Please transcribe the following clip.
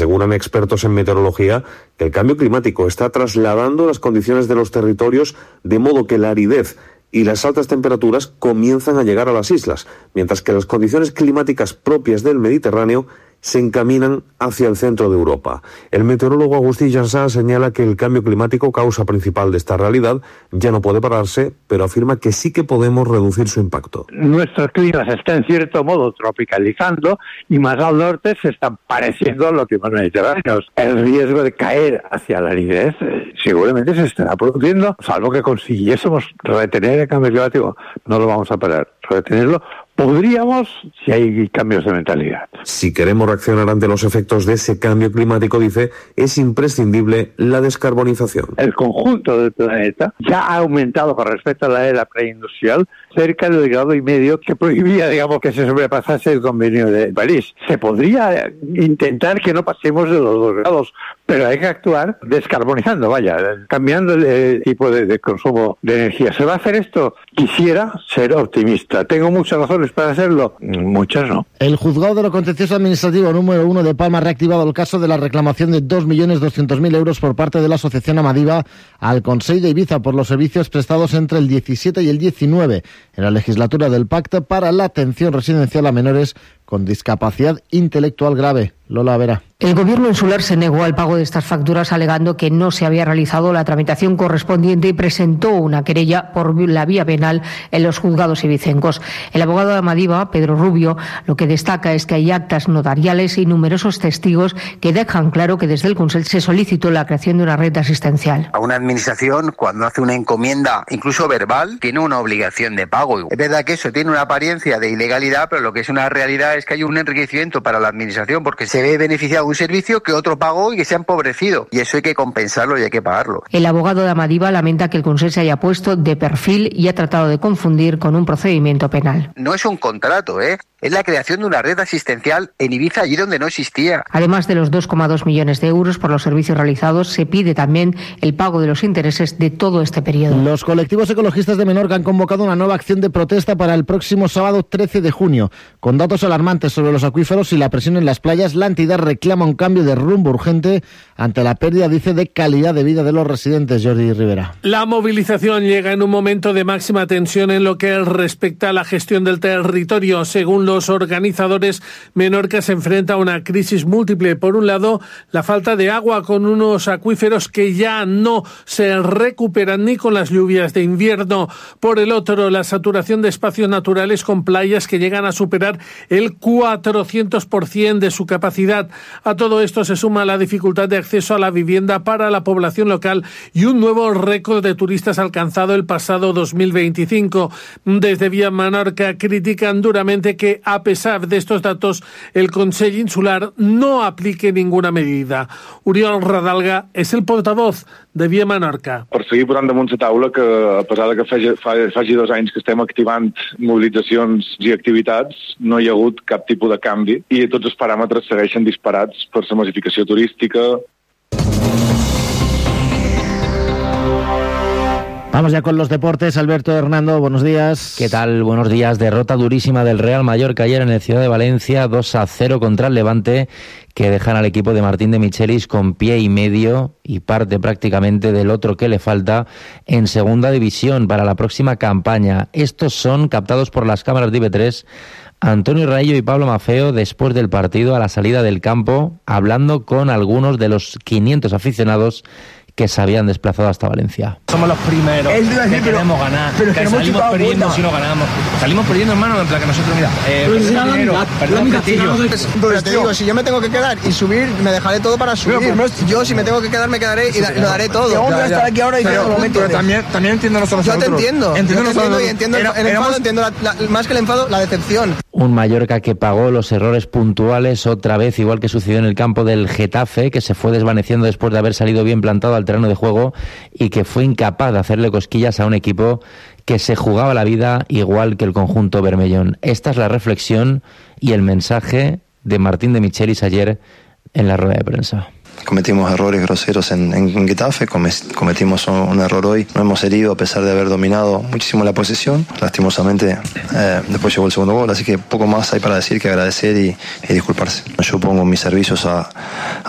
Aseguran expertos en meteorología que el cambio climático está trasladando las condiciones de los territorios de modo que la aridez y las altas temperaturas comienzan a llegar a las islas, mientras que las condiciones climáticas propias del Mediterráneo se encaminan hacia el centro de Europa. El meteorólogo Agustí Jansá señala que el cambio climático, causa principal de esta realidad, ya no puede pararse, pero afirma que sí que podemos reducir su impacto. Nuestro clima se está en cierto modo tropicalizando y más al norte se están pareciendo a los climas mediterráneos. El riesgo de caer hacia la aridez seguramente se estará produciendo, salvo que consiguiésemos retener el cambio climático. No lo vamos a parar. Retenerlo podríamos si hay cambios de mentalidad. Si queremos reaccionar ante los efectos de ese cambio climático, dice, es imprescindible la descarbonización. El conjunto del planeta ya ha aumentado con respecto a la era preindustrial cerca del 1,5 grados que prohibía, digamos, que se sobrepasase el convenio de París. Se podría intentar que no pasemos de los 2 grados, pero hay que actuar descarbonizando, cambiando el tipo de consumo de energía. ¿Se va a hacer esto? Quisiera ser optimista. ¿Tengo muchas razones para hacerlo? Muchas no. El juzgado de lo contencioso administrativo número 1 de Palma ha reactivado el caso de la reclamación de 2.200.000 euros por parte de la Asociación Amadiva al Consell de Ibiza por los servicios prestados entre el 17 y el 19 en la legislatura del Pacto para la atención residencial a menores con discapacidad intelectual grave. Lola Vera. El gobierno insular se negó al pago de estas facturas alegando que no se había realizado la tramitación correspondiente y presentó una querella por la vía penal en los juzgados ibicencos. El abogado de Amadiva, Pedro Rubio, lo que destaca es que hay actas notariales y numerosos testigos que dejan claro que desde el Consell se solicitó la creación de una red asistencial. A una administración, cuando hace una encomienda, incluso verbal, tiene una obligación de pago. Es verdad que eso tiene una apariencia de ilegalidad, pero lo que es una realidad es que hay un enriquecimiento para la administración porque se ve beneficiado un servicio que otro pagó y que se ha empobrecido. Y eso hay que compensarlo y hay que pagarlo. El abogado de Amadiva lamenta que el Consell se haya puesto de perfil y ha tratado de confundir con un procedimiento penal. No es un contrato, es la creación de una red asistencial en Ibiza, allí donde no existía. Además de los 2,2 millones de euros por los servicios realizados, se pide también el pago de los intereses de todo este periodo. Los colectivos ecologistas de Menorca han convocado una nueva acción de protesta para el próximo sábado 13 de junio. Con datos alarmantes sobre los acuíferos y la presión en las playas, la entidad reclama un cambio de rumbo urgente ante la pérdida, dice, de calidad de vida de los residentes. Jordi Rivera. La movilización llega en un momento de máxima tensión en lo que respecta a la gestión del territorio. Según los organizadores, Menorca se enfrenta a una crisis múltiple. Por un lado, la falta de agua con unos acuíferos que ya no se recuperan ni con las lluvias de invierno. Por el otro, la saturación de espacios naturales con playas que llegan a superar el 400% de su capacidad. A todo esto se suma la dificultad de acceso a la vivienda para la población local y un nuevo récord de turistas alcanzado el pasado 2025. Desde Vía Menorca critican duramente que, a pesar de estos datos, el Consell Insular no aplique ninguna medida. Oriol Radalga és el portavoz de Via Menorca. Per seguir posant damunt la taula que, a pesar de que faci 2 anys que estem activant mobilitzacions i activitats, no hi ha hagut cap tipus de canvi i tots els paràmetres segueixen disparats per la massificació turística. Vamos ya con los deportes. Alberto Hernando, buenos días. ¿Qué tal? Buenos días. Derrota durísima del Real Mallorca ayer en el Ciudad de Valencia, 2-0 contra el Levante, que dejan al equipo de Martín de Michelis con pie y medio y parte prácticamente del otro que le falta en segunda división para la próxima campaña. Estos son captados por las cámaras de IB3 Antonio Raillo y Pablo Mafeo después del partido a la salida del campo, hablando con algunos de los 500 aficionados que se habían desplazado hasta Valencia. Somos los primeros que queremos ganar, pero que salimos perdiendo si no ganamos. Salimos perdiendo, hermano, en plan que nosotros, mira, pero te digo, si yo me tengo que quedar y subir, me dejaré todo para subir. Yo, si me tengo que quedar, me quedaré y lo daré todo. Yo voy a estar aquí ahora y pero también entiendo nosotros. Yo te entiendo. Entiendo el enfado, entiendo más que el enfado, la decepción. Un Mallorca que pagó los errores puntuales otra vez, igual que sucedió en el campo del Getafe, que se fue desvaneciendo después de haber salido bien plantado al terreno de juego y que fue incapaz de hacerle cosquillas a un equipo que se jugaba la vida igual que el conjunto bermellón. Esta es la reflexión y el mensaje de Martín de Michelis ayer en la rueda de prensa. Cometimos errores groseros en Getafe, cometimos un error hoy, nos hemos herido a pesar de haber dominado muchísimo la posesión, lastimosamente después llegó el segundo gol, así que poco más hay para decir que agradecer y disculparse. Yo pongo mis servicios a